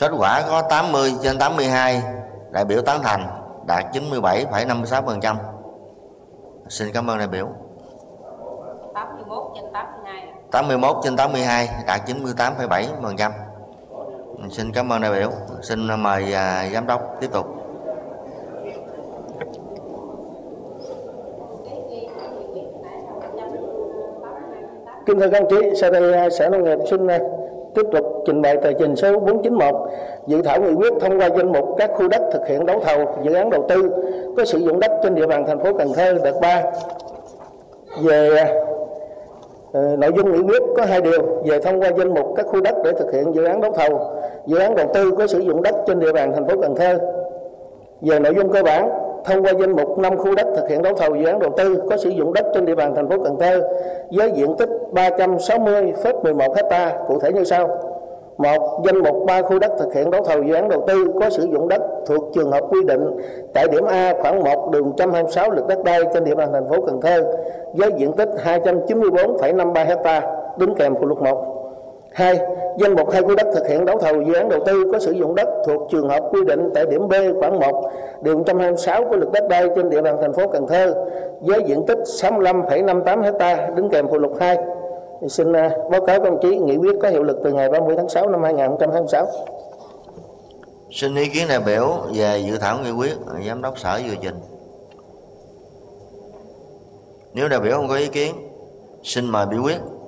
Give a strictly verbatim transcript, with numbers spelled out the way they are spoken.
Kết quả có tám mươi trên tám mươi hai đại biểu tán thành, đạt chín mươi bảy phẩy năm mươi sáu phần trăm. Xin cảm ơn đại biểu. tám mươi mốt trên tám mươi hai. tám mươi mốt trên tám mươi hai đạt chín mươi tám phẩy bảy phần trăm. Xin cảm ơn đại biểu. Xin mời à, giám đốc tiếp tục. Kính thưa các đồng chí, sau đây Sở Nông nghiệp xin tiếp tục trình bày tờ trình số bốn chín một, dự thảo nghị quyết thông qua danh mục các khu đất thực hiện đấu thầu dự án đầu tư có sử dụng đất trên địa bàn thành phố Cần Thơ đợt ba. Về uh, nội dung nghị quyết có hai điều: về thông qua danh mục các khu đất để thực hiện dự án đấu thầu dự án đầu tư có sử dụng đất trên địa bàn thành phố Cần Thơ. Về nội dung cơ bản, thông qua danh mục năm khu đất thực hiện đấu thầu dự án đầu tư có sử dụng đất trên địa bàn thành phố Cần Thơ với diện tích ba trăm sáu mươi phẩy mười một ha, cụ thể như sau. Một, danh mục ba khu đất thực hiện đấu thầu dự án đầu tư có sử dụng đất thuộc trường hợp quy định tại điểm A khoảng một đường một trăm hai mươi sáu Luật Đất đai trên địa bàn thành phố Cần Thơ với diện tích hai trăm chín mươi tư phẩy năm mươi ba ha, đính kèm phụ lục một. Hai, danh mục hai khu đất thực hiện đấu thầu dự án đầu tư có sử dụng đất thuộc trường hợp quy định tại điểm B khoảng một điều một trăm hai mươi sáu của Luật Đất đai trên địa bàn thành phố Cần Thơ với diện tích sáu mươi lăm phẩy năm mươi tám ha, đính kèm phụ lục hai. Xin báo cáo các đồng chí, nghị quyết có hiệu lực từ ngày ba mươi tháng sáu năm hai nghìn không trăm hai mươi sáu. Xin ý kiến đại biểu về dự thảo nghị quyết, giám đốc sở vừa trình. Nếu đại biểu không có ý kiến, xin mời biểu quyết.